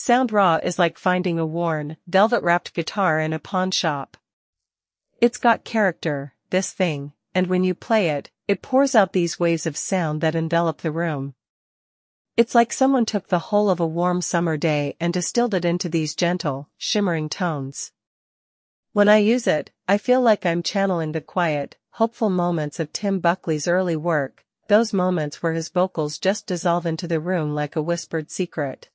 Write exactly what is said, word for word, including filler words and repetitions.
Sound Raw is like finding a worn, velvet-wrapped guitar in a pawn shop. It's got character, this thing, and when you play it, it pours out these waves of sound that envelop the room. It's like someone took the whole of a warm summer day and distilled it into these gentle, shimmering tones. When I use it, I feel like I'm channeling the quiet, hopeful moments of Tim Buckley's early work, those moments where his vocals just dissolve into the room like a whispered secret.